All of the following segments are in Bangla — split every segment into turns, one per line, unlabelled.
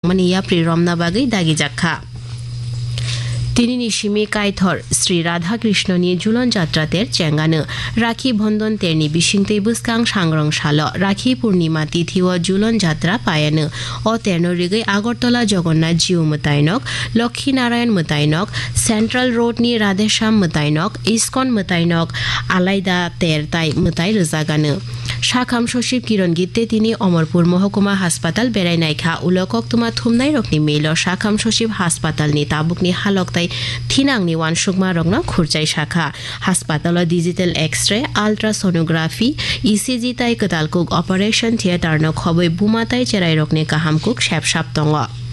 rokmani ya pri romna bagai dagi jakha তিনি নিশিমে কাইথর শ্রী রাধা কৃষ্ণ নিয়ে ঝুলন যাত্রাতের চেঙ্গানো রাখি বন্ধন তেরনি বিশিংতে বুসকাং সাংরং শাল রাখি পূর্ণিমা তিথি ও ঝুলন যাত্রা পায়ানো ও তেরনো রিগৈ আগরতলা জগন্নাথ জিউ মতাইনক লক্ষ্মীনারায়ণ মতাইনক সেন্ট্রাল রোড নিয়ে রাধেশ্যাম মতাইনক ইস্কন মতাইনক আলাইদা তের তাই মতাই রোজাগানো শাখাম সচিব কিরণ গীতে তিনি অমরপুর মহকুমা হাসপাতাল বেড়াইনাইখা উলকক তুমা থুমনাই রকনি মেল শাখাম সচিব হাসপাতাল নি তাবুকনি হালকতাই থিনাংনি ওয়ান সুগমা রংনা খুরচাই শাখা হাসপাতাল ডিজিটাল এক্সরে আলট্রাসোনোগ্রাফি ইসিজি তাই কতালকুক অপারেশন থিয়েটার ন খবই বুমাতাই চেরাই রকনি কাহামকুক শ্যাপসাপ তং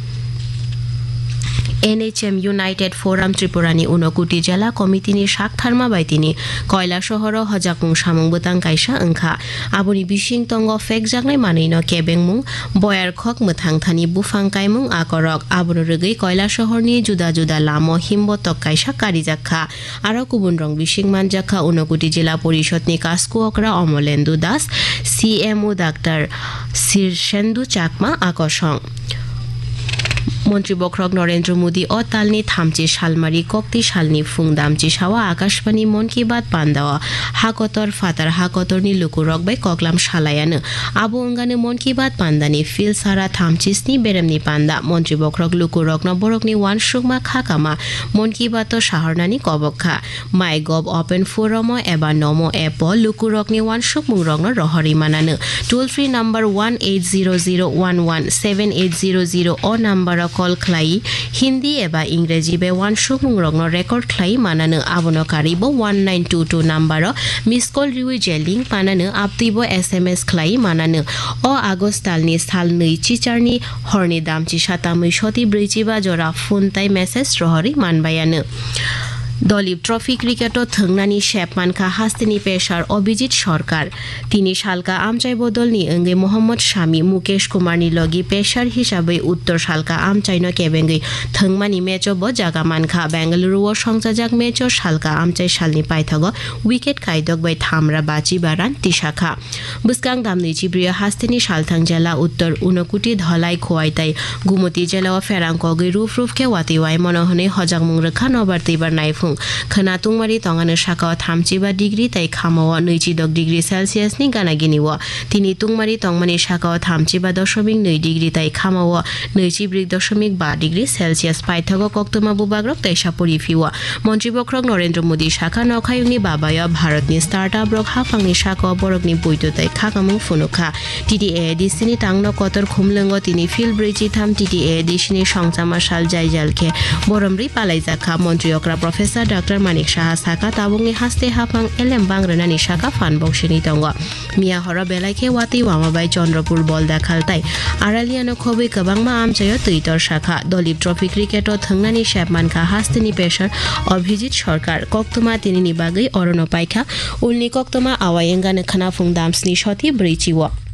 NHM United Forum Tripurani Unokuti Jela Komitini Shaktharma Baitini Koila Shohoro Hajakung Shamung Butang Kaisha Angka Abuni Bishing Tongo Fek Jagnai Manino Kebengmung Boyar Khok Muthang Thani Bufang Kaimung Akorok Abunu Rugi Koila Shohorni Juda Juda Lamo Himbo Tok Kaisha Karijakha Aro Kubunrong Bishing Manjakha Unokuti Jela Porishotni Kasku Okra Omolendu Das CMO Dr. Sirshendu Chakma Akoshong মন্ত্রী বক্রক নরেন্দ্র মোদী ও তালনি থামচি শালমারি কক্তি শালনি ফুংদামচি সাওয়া আকাশবাণী মন কি বাত পান্দাওয়া হাকতর ফাতার হাকতরনি লুকুরক বাই ককলাম শালায়ানো আবু অঙ্গানে মন কি বাত পান্দানি ফিল সারা থামচিসনি বেরেমনি পান্দা মন্ত্রী বক্রক লুকুরক নবরকনি ওয়ান সুগমা খাকামা মন কি বাত শাহরনানি কবক্ষা মাই গভ ওপেন ফোরাম এবা নমো এপ লুকুরকনি ওয়ান সুগ মুংরক রহরি মানানো টোল ফ্রি নাম্বার 1800117800 ও নাম্বার কল খ্লাই হিন্দি এবা ইংরেজি বে ওয়ান সুমুং রংন রেকর্ড খ্লাই মানানো আবনো Karib 1922 number miss call রিউই জেলিং পানানো আপতিব SMS খ্লাই মানানো ও আগস্ট তালনি সাল नै চিচারনি হরনি দামচি সাতামৈ সতি ব্রিচিবা জরা ফোন তাই মেসেজ রহরি মানবায়ানো দলীপ ট্রফি ক্রিকেটত থংনানি শেপমানখা হাস্তিনি পেশার অভিজিৎ সরকার তিনি শালকা আমচাই বদলনি অঙ্গে মোহাম্মদ শামি মুকেশ কুমারনি লগি পেশার হিসাবে উত্তর শালকা আমচাইন কেবেঙ্গি থংমানি মেচব জাগা মানখা বেঙ্গালুরু ও সংজাজাক মেচ শালকা আমচাই শালনি পাইথগ উইকেট কাইদক বাই থামরা বাচি বারান তিশাখা বুসকাং দামনি চিব্রিয়া হাস্তিনি শালথাং জেলা উত্তর উনকুটি ধলাই খোয়াইতাই গুমতি জেলা ও ফেরাংকগি রুফকে ওয়াতিওয়াই মনহনে হজাং মুংরেখা নবার্তিবার নাইফু খনাতুংমারি তঙ্গানো শাখা থামচিবা ডিগ্রি তাই খামাওয়া 92 ডিগ্রি সেলসিয়াস নি গানাগিনিওয়া তিনি তুংমারি তংমানি শাখা থামচিবা 0.9 ডিগ্রি তাই খামাওয়া 92.5 ডিগ্রি সেলসিয়াস পাইথগ কক্তমা বুবাগ্রক তাইসা পরিফিওয়া মন্ত্রী বক্রক নরেন্দ্র মোদী শাখা নখায়ুনি বাবায়া ভারতনি স্টার্টআপ রক হাফাংনি শাখা বরকনি বৈদ্য তাই খাকামু ফুনুখা টিটিএ দিসিনি টাংন কতর খুমলঙ্গ তিনি ফিল ব্রিজি থাম টিটিএ দিসিনি সংচামা শাল জাইজালকে বরমরি পালাইজাখা মন্ত্রী অকরা প্রফেসর ডক্টর মানিক সাহা সাকা তাবুংনি হাস্তে হাফাং এলএম বাংরানানি শাখা ফান বংশিনি তঙ্গ মিয়া হর বেলাইকে ওয়াতি ওয়ামাবাই চন্দ্রপুর বল দেখালতাই আড়ালিয়ানো খবি কবাংমা আমচায় তৈতর শাখা দলীপ ট্রফি ক্রিকেট থংনানি শেপমানখা হাস্তিনি পেশার অভিজিৎ সরকার কক্তমা তিনি নিবাগৈ অরণ পাইখা উলনি কক্তমা আওয়াইঙ্গানে খানা ফুংদামসনি সতি ব্রিচিওয়া